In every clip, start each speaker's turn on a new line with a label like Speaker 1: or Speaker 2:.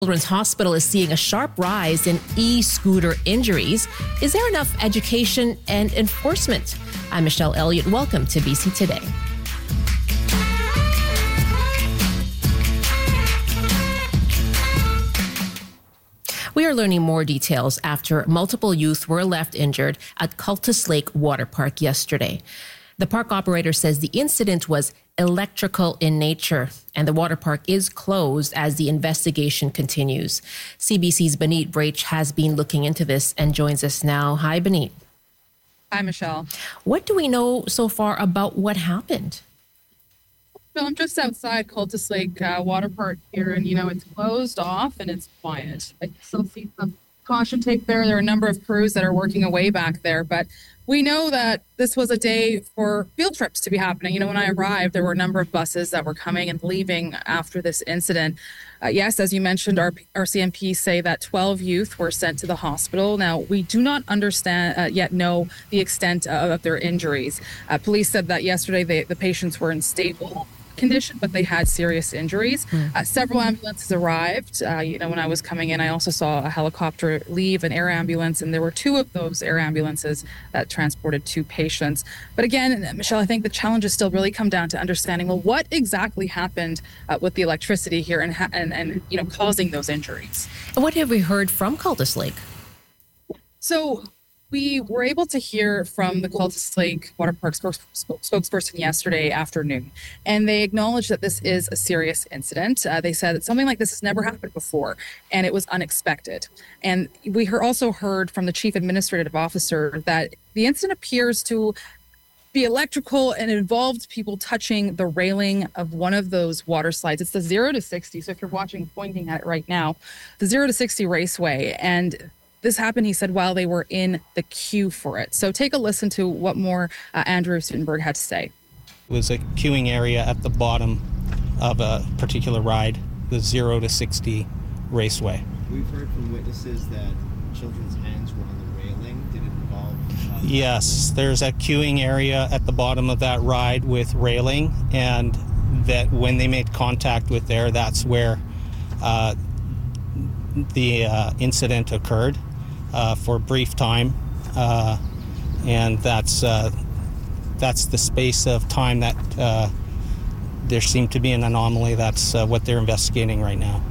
Speaker 1: Children's Hospital is seeing a sharp rise in e-scooter injuries. Is there enough education and enforcement? I'm Michelle Elliott. Welcome to BC Today. We are learning more details after multiple youth were left injured at Cultus Lake Water Park yesterday. The park operator says the incident was electrical in nature, and the water park is closed as the investigation continues. CBC's Benit Brach has been looking into this and joins us now. Hi, Benit.
Speaker 2: Hi, Michelle.
Speaker 1: What do we know so far about what happened?
Speaker 2: So I'm just outside Cultus Lake Water Park here, and it's closed off and it's quiet. I still see some caution tape there. There are a number of crews that are working away back there, but we know that this was a day for field trips to be happening. When I arrived, there were a number of buses that were coming and leaving after this incident. Yes, as you mentioned, our RCMP say that 12 youth were sent to the hospital. Now, we do not understand yet know the extent of their injuries. Police said that yesterday the patients were in stable condition, but they had serious injuries. Several ambulances arrived. When I was coming in, I also saw a helicopter leave, an air ambulance, and there were two of those air ambulances that transported two patients. But again, Michelle, I think the challenges still really come down to understanding, well, what exactly happened with the electricity here and causing those injuries.
Speaker 1: What have we heard from Cultus Lake?
Speaker 2: So we were able to hear from the Cultus Lake Water Park spokesperson yesterday afternoon, and they acknowledged that this is a serious incident. They said that something like this has never happened before, and it was unexpected. And we also heard from the chief administrative officer that the incident appears to be electrical and involved people touching the railing of one of those water slides. It's the 0 to 60. So if you're pointing at it right now, the 0 to 60 raceway. And this happened, he said, while they were in the queue for it. So take a listen to what more Andrew Sittenberg had to say.
Speaker 3: It was a queuing area at the bottom of a particular ride, the 0 to 60 raceway.
Speaker 4: We've heard from witnesses that children's hands were on the railing. Did it involve?
Speaker 3: Yes, there's a queuing area at the bottom of that ride with railing, and that when they made contact with there, that's where the incident occurred. For a brief time, and that's the space of time that there seemed to be an anomaly. That's what they're investigating right now.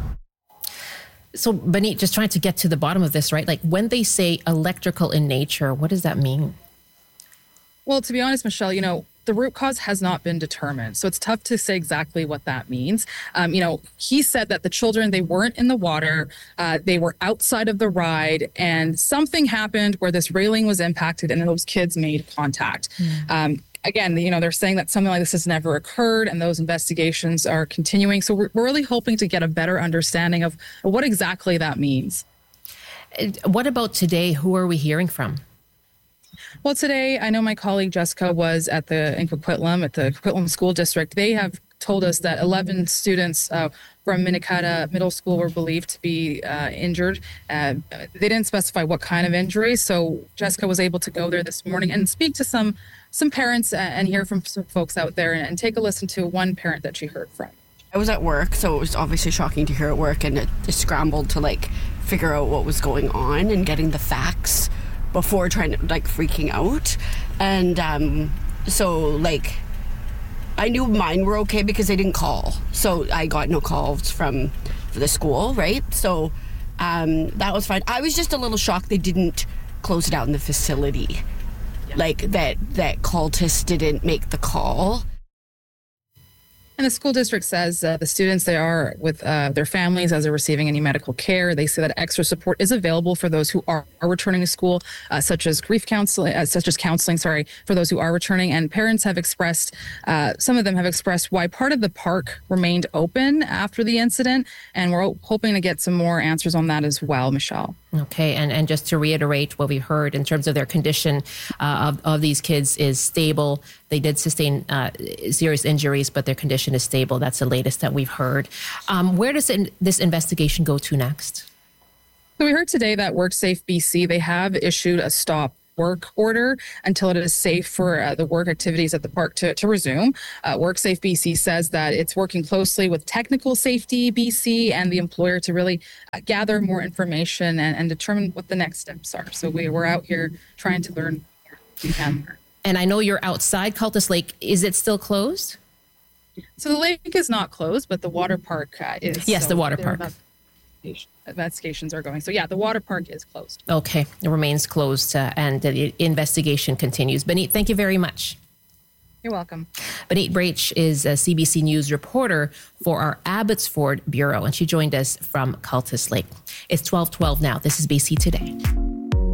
Speaker 1: So, Benit, just trying to get to the bottom of this, right? Like, when they say electrical in nature, what does that mean?
Speaker 2: Well, to be honest, Michelle, the root cause has not been determined. So it's tough to say exactly what that means. He said that the children, they weren't in the water. They were outside of the ride, and something happened where this railing was impacted and those kids made contact. Again, they're saying that something like this has never occurred, and those investigations are continuing. So we're really hoping to get a better understanding of what exactly that means.
Speaker 1: What about today? Who are we hearing from?
Speaker 2: Well, today, I know my colleague Jessica was in Coquitlam, at the Coquitlam School District. They have told us that 11 students from Minikata Middle School were believed to be injured. They didn't specify what kind of injury, so Jessica was able to go there this morning and speak to some parents and hear from some folks out there and take a listen to one parent that she heard from.
Speaker 5: I was at work, so it was obviously shocking to hear at work, and it scrambled to figure out what was going on and getting the facts before trying to freaking out. And so I knew mine were okay because they didn't call, so I got no calls for the school, right? So that was fine. I was just a little shocked they didn't close it out in the facility, that Cultus didn't make the call.
Speaker 2: And the school district says the students, they are with their families as they're receiving any medical care. They say that extra support is available for those who are returning to school, such as counseling, for those who are returning. And parents have expressed, some of them have expressed why part of the park remained open after the incident. And we're hoping to get some more answers on that as well, Michelle.
Speaker 1: Okay, and just to reiterate what we heard in terms of their condition of these kids is stable. They did sustain serious injuries, but their condition is stable. That's the latest that we've heard. Where does this investigation go to next?
Speaker 2: So we heard today that WorkSafe BC, they have issued a stop work order until it is safe for the work activities at the park to resume. WorkSafe BC says that it's working closely with Technical Safety BC and the employer to really gather more information and determine what the next steps are. So we're out here trying to learn more we can.
Speaker 1: And I know you're outside Cultus Lake. Is it still closed?
Speaker 2: So the lake is not closed, but the water park is.
Speaker 1: Yes,
Speaker 2: so
Speaker 1: the water park.
Speaker 2: Investigations are going. So yeah, the water park is closed.
Speaker 1: Okay, it remains closed and the investigation continues. Benit, thank you very much.
Speaker 2: You're welcome.
Speaker 1: Benit Brach is a CBC News reporter for our Abbotsford Bureau, and she joined us from Cultus Lake. It's 12:12 now. This is BC Today.